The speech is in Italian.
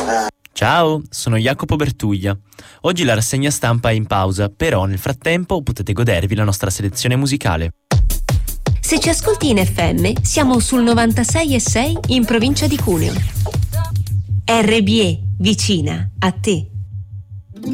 Ciao, sono Jacopo Bertuglia. Oggi la rassegna stampa è in pausa, però nel frattempo potete godervi la nostra selezione musicale. Se ci ascolti in FM, siamo sul 96,6 in provincia di Cuneo. RBE, vicina a te.